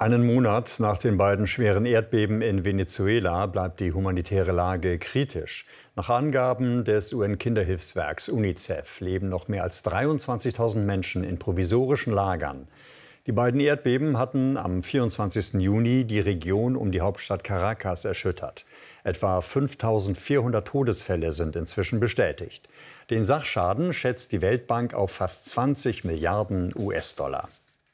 Einen Monat nach den beiden schweren Erdbeben in Venezuela bleibt die humanitäre Lage kritisch. Nach Angaben des UN-Kinderhilfswerks UNICEF leben noch mehr als 23.000 Menschen in provisorischen Lagern. Die beiden Erdbeben hatten am 24. Juni die Region um die Hauptstadt Caracas erschüttert. Etwa 5.400 Todesfälle sind inzwischen bestätigt. Den Sachschaden schätzt die Weltbank auf fast 20 Milliarden US-Dollar.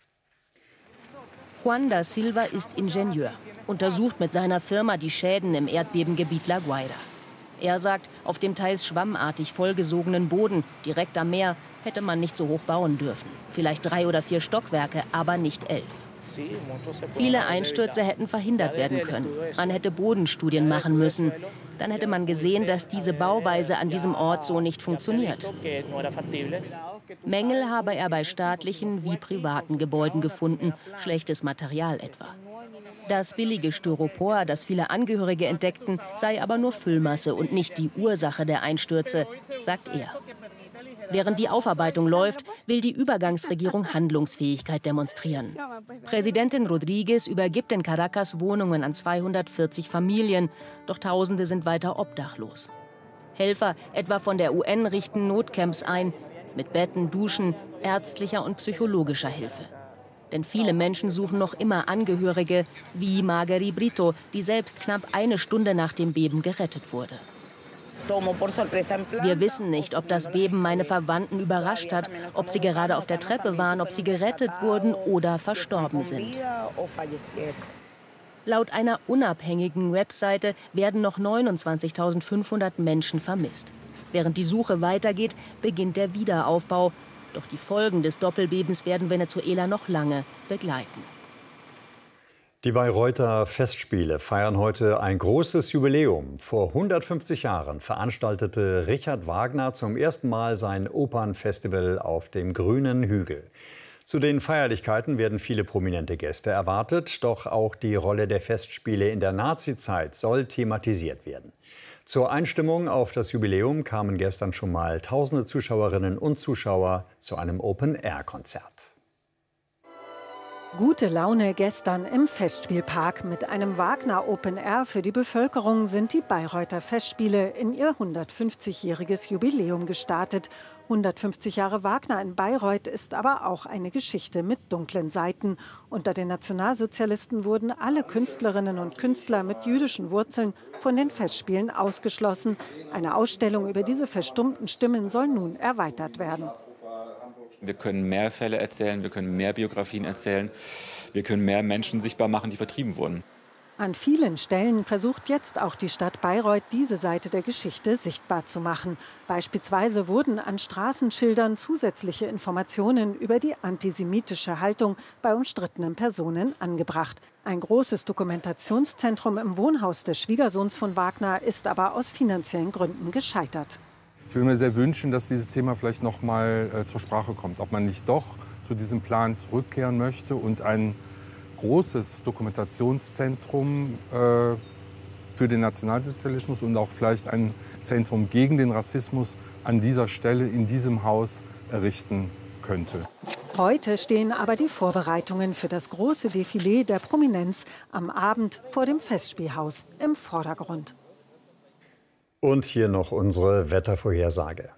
Juan da Silva ist Ingenieur, untersucht mit seiner Firma die Schäden im Erdbebengebiet La Guaira. Er sagt, auf dem teils schwammartig vollgesogenen Boden, direkt am Meer, hätte man nicht so hoch bauen dürfen. Vielleicht 3 oder 4 Stockwerke, aber nicht 11. Viele Einstürze hätten verhindert werden können. Man hätte Bodenstudien machen müssen. Dann hätte man gesehen, dass diese Bauweise an diesem Ort so nicht funktioniert. Mängel habe er bei staatlichen wie privaten Gebäuden gefunden, schlechtes Material etwa. Das billige Styropor, das viele Angehörige entdeckten, sei aber nur Füllmasse und nicht die Ursache der Einstürze, sagt er. Während die Aufarbeitung läuft, will die Übergangsregierung Handlungsfähigkeit demonstrieren. Präsidentin Rodríguez übergibt in Caracas Wohnungen an 240 Familien, doch Tausende sind weiter obdachlos. Helfer, etwa von der UN, richten Notcamps ein, mit Betten, Duschen, ärztlicher und psychologischer Hilfe. Denn viele Menschen suchen noch immer Angehörige, wie Margery Brito, die selbst knapp eine Stunde nach dem Beben gerettet wurde. Wir wissen nicht, ob das Beben meine Verwandten überrascht hat, ob sie gerade auf der Treppe waren, ob sie gerettet wurden oder verstorben sind. Laut einer unabhängigen Webseite werden noch 29.500 Menschen vermisst. Während die Suche weitergeht, beginnt der Wiederaufbau. Doch die Folgen des Doppelbebens werden Venezuela noch lange begleiten. Die Bayreuther Festspiele feiern heute ein großes Jubiläum. Vor 150 Jahren veranstaltete Richard Wagner zum ersten Mal sein Opernfestival auf dem Grünen Hügel. Zu den Feierlichkeiten werden viele prominente Gäste erwartet, doch auch die Rolle der Festspiele in der Nazizeit soll thematisiert werden. Zur Einstimmung auf das Jubiläum kamen gestern schon mal tausende Zuschauerinnen und Zuschauer zu einem Open-Air-Konzert. Gute Laune gestern im Festspielpark. Mit einem Wagner Open Air für die Bevölkerung sind die Bayreuther Festspiele in ihr 150-jähriges Jubiläum gestartet. 150 Jahre Wagner in Bayreuth ist aber auch eine Geschichte mit dunklen Seiten. Unter den Nationalsozialisten wurden alle Künstlerinnen und Künstler mit jüdischen Wurzeln von den Festspielen ausgeschlossen. Eine Ausstellung über diese verstummten Stimmen soll nun erweitert werden. Wir können mehr Fälle erzählen, wir können mehr Biografien erzählen, wir können mehr Menschen sichtbar machen, die vertrieben wurden. An vielen Stellen versucht jetzt auch die Stadt Bayreuth, diese Seite der Geschichte sichtbar zu machen. Beispielsweise wurden an Straßenschildern zusätzliche Informationen über die antisemitische Haltung bei umstrittenen Personen angebracht. Ein großes Dokumentationszentrum im Wohnhaus des Schwiegersohns von Wagner ist aber aus finanziellen Gründen gescheitert. Ich würde mir sehr wünschen, dass dieses Thema vielleicht noch mal zur Sprache kommt. Ob man nicht doch zu diesem Plan zurückkehren möchte und ein großes Dokumentationszentrum für den Nationalsozialismus und auch vielleicht ein Zentrum gegen den Rassismus an dieser Stelle in diesem Haus errichten könnte. Heute stehen aber die Vorbereitungen für das große Defilé der Prominenz am Abend vor dem Festspielhaus im Vordergrund. Und hier noch unsere Wettervorhersage.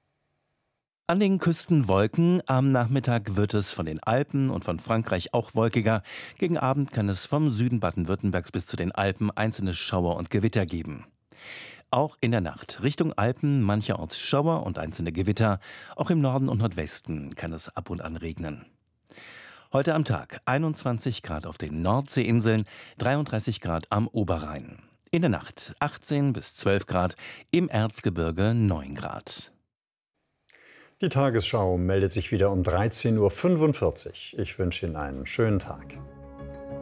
An den Küsten Wolken. Am Nachmittag wird es von den Alpen und von Frankreich auch wolkiger. Gegen Abend kann es vom Süden Baden-Württembergs bis zu den Alpen einzelne Schauer und Gewitter geben. Auch in der Nacht Richtung Alpen mancherorts Schauer und einzelne Gewitter. Auch im Norden und Nordwesten kann es ab und an regnen. Heute am Tag 21 Grad auf den Nordseeinseln, 33 Grad am Oberrhein. In der Nacht 18 bis 12 Grad, im Erzgebirge 9 Grad. Die Tagesschau meldet sich wieder um 13:45 Uhr. Ich wünsche Ihnen einen schönen Tag.